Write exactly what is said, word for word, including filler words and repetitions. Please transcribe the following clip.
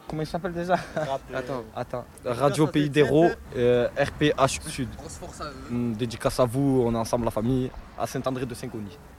Comment il s'appelle déjà? Attends. Attends. Radio Pays d'Hérault, euh, R P H Sud. On se force à eux. Hum, Dédicace à vous, on est ensemble la famille, à Saint-André de Saint-Cony.